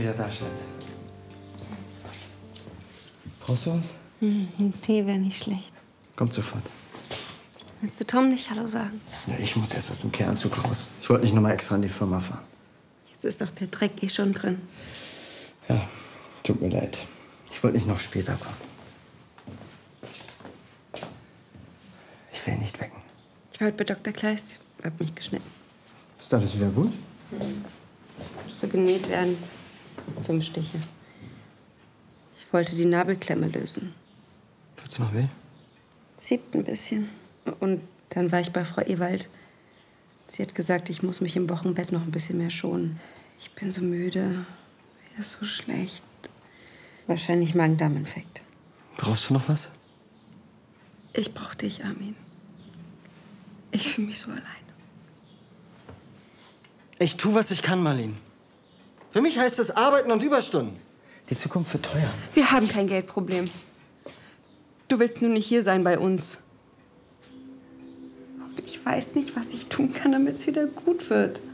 wieder da, Schatz. Brauchst du was? Ein Tee wäre nicht schlecht. Kommt sofort. Willst du Tom nicht Hallo sagen? Ja, ich muss erst aus dem Kehranzug raus. Ich wollte nicht noch mal extra in die Firma fahren. Jetzt ist doch der Dreck eh schon drin. Ja, tut mir leid. Ich wollte nicht noch später kommen. Ich will nicht wecken. Ich war heute bei Dr. Kleist, hab mich geschnitten. Ist alles wieder gut? Musste genäht werden. 5 Stiche. Ich wollte die Nabelklemme lösen. Tut's noch weh? Siebt ein bisschen. Und dann war ich bei Frau Ewald. Sie hat gesagt, ich muss mich im Wochenbett noch ein bisschen mehr schonen. Ich bin so müde. Mir ist so schlecht. Wahrscheinlich Magen-Darm-Infekt. Brauchst du noch was? Ich brauch dich, Armin. Ich fühle mich so allein. Ich tu, was ich kann, Marlene. Für mich heißt das Arbeiten und Überstunden. Die Zukunft wird teuer. Wir haben kein Geldproblem. Du willst nur nicht hier sein bei uns. Und ich weiß nicht, was ich tun kann, damit es wieder gut wird.